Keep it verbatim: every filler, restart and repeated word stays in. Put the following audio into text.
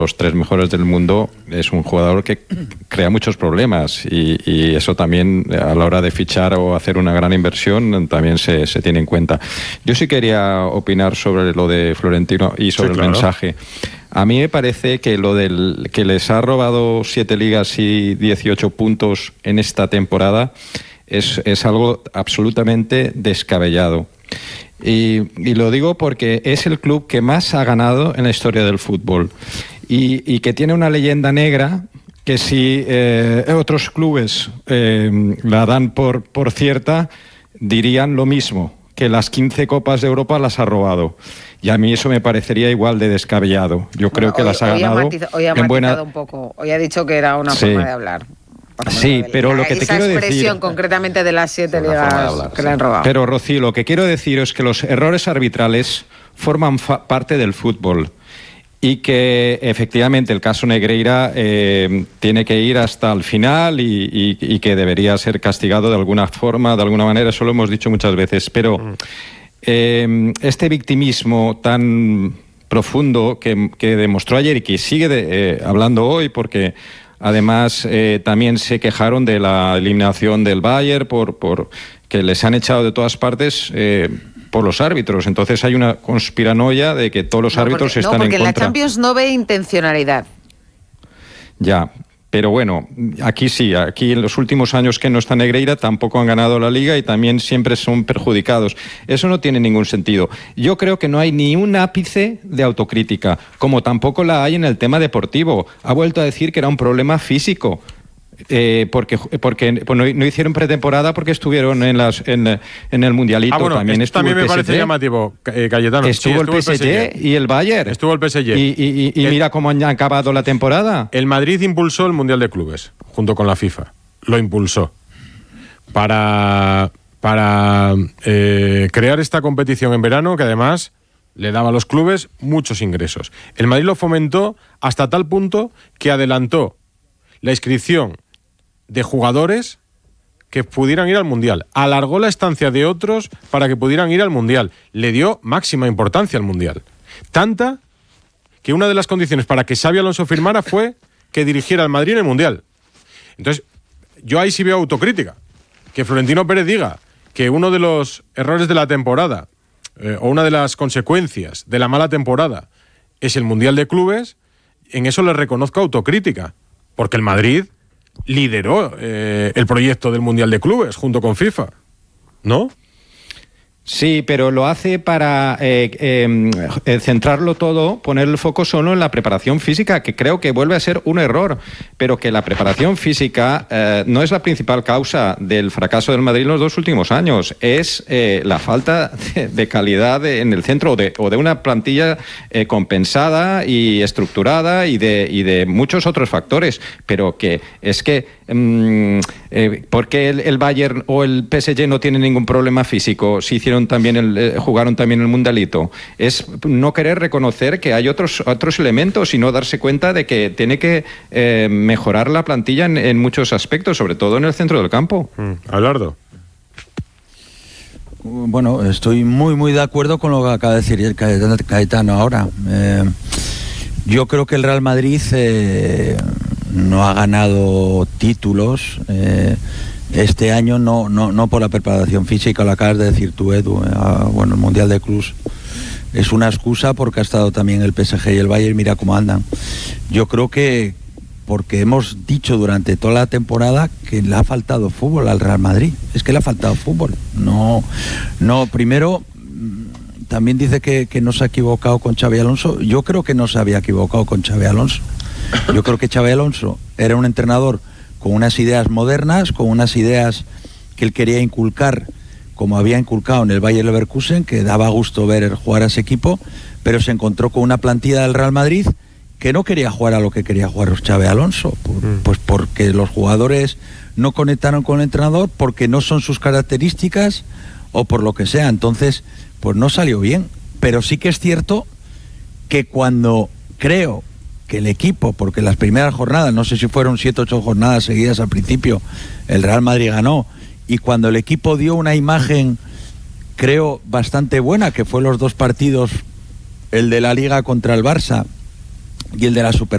los tres mejores del mundo, es un jugador que crea muchos problemas y, y eso también a la hora de fichar o hacer una gran inversión también se, se tiene en cuenta. Yo sí quería opinar sobre lo de Florentino y sobre sí, claro. el mensaje. A mí me parece que lo del que les ha robado siete ligas y dieciocho puntos en esta temporada es, es algo absolutamente descabellado. Y, y lo digo porque es el club que más ha ganado en la historia del fútbol y, y que tiene una leyenda negra que si eh, otros clubes eh, la dan por, por cierta, dirían lo mismo, que las quince Copas de Europa las ha robado. Y a mí eso me parecería igual de descabellado. Yo bueno, creo que hoy, las ha hoy ganado. Ha matiz, hoy ha en buena... un poco. Hoy ha dicho que era una sí. forma de hablar. Sí, pero lo que te quiero decir... Esa expresión concretamente de las siete ligas hablar, que sí. le han robado. Pero, Rocío, lo que quiero decir es que los errores arbitrales forman fa- parte del fútbol y que, efectivamente, el caso Negreira eh, tiene que ir hasta el final y, y, y que debería ser castigado de alguna forma, de alguna manera. Eso lo hemos dicho muchas veces. Pero mm. eh, este victimismo tan profundo que, que demostró ayer y que sigue de, eh, hablando hoy, porque... Además, eh, también se quejaron de la eliminación del Bayern por, por que les han echado de todas partes eh, por los árbitros. Entonces hay una conspiranoia de que todos los no, árbitros porque, están no, porque en en contra. La Champions no ve intencionalidad. Ya. Pero bueno, aquí sí, aquí en los últimos años que no está Negreira tampoco han ganado la Liga y también siempre son perjudicados. Eso no tiene ningún sentido. Yo creo que no hay ni un ápice de autocrítica, como tampoco la hay en el tema deportivo. Ha vuelto a decir que era un problema físico. Eh, porque porque pues no, no hicieron pretemporada porque estuvieron en las en, en el mundialito. Ah, bueno, también estuvo también el me P S G. parece llamativo, eh, Cayetano. Estuvo, sí, estuvo el P S G, P S G y el Bayern. Estuvo el P S G. Y, y, y, y el, mira cómo han acabado la temporada. El Madrid impulsó el Mundial de Clubes junto con la FIFA. Lo impulsó para para eh, crear esta competición en verano que además le daba a los clubes muchos ingresos. El Madrid lo fomentó hasta tal punto que adelantó la inscripción de jugadores que pudieran ir al Mundial. Alargó la estancia de otros para que pudieran ir al Mundial. Le dio máxima importancia al Mundial. Tanta que una de las condiciones para que Xabi Alonso firmara fue que dirigiera al Madrid en el Mundial. Entonces, yo ahí sí veo autocrítica. Que Florentino Pérez diga que uno de los errores de la temporada eh, o una de las consecuencias de la mala temporada es el Mundial de Clubes, en eso le reconozco autocrítica. Porque el Madrid lideró eh, el proyecto del Mundial de Clubes junto con FIFA, ¿no? Sí, pero lo hace para eh, eh, centrarlo todo, poner el foco solo en la preparación física, que creo que vuelve a ser un error, pero que la preparación física eh, no es la principal causa del fracaso del Madrid en los dos últimos años, es eh, la falta de, de calidad de, en el centro o de, o de una plantilla eh, compensada y estructurada y de, y de muchos otros factores, pero que es que mm, eh, ¿por qué el, el Bayern o el P S G no tienen ningún problema físico si hicieron también el, eh, jugaron también el Mundialito? Es no querer reconocer que hay otros otros elementos y no darse cuenta de que tiene que eh, mejorar la plantilla en, en muchos aspectos, sobre todo en el centro del campo. Mm. Abelardo. Bueno, estoy muy muy de acuerdo con lo que acaba de decir Cayetano ahora. Eh, yo creo que el Real Madrid eh, no ha ganado títulos eh, este año, no, no, no por la preparación física, lo acabas de decir tú, Edu. Eh, bueno, el Mundial de Clubes es una excusa porque ha estado también el P S G y el Bayern, mira cómo andan. Yo creo que porque hemos dicho durante toda la temporada que le ha faltado fútbol al Real Madrid. Es que le ha faltado fútbol. No, no, primero, también dice que, que no se ha equivocado con Xabi Alonso. Yo creo que no se había equivocado con Xabi Alonso. Yo creo que Xabi Alonso era un entrenador con unas ideas modernas, con unas ideas que él quería inculcar, como había inculcado en el Bayer Leverkusen, que daba gusto ver jugar a ese equipo, pero se encontró con una plantilla del Real Madrid que no quería jugar a lo que quería jugar Xabi Alonso, por, mm. pues porque los jugadores no conectaron con el entrenador, porque no son sus características o por lo que sea. Entonces, pues no salió bien. Pero sí que es cierto que cuando creo que el equipo, porque las primeras jornadas, no sé si fueron siete o ocho jornadas seguidas al principio, el Real Madrid ganó, y cuando el equipo dio una imagen, creo, bastante buena, que fue los dos partidos, el de la Liga contra el Barça y el de la Super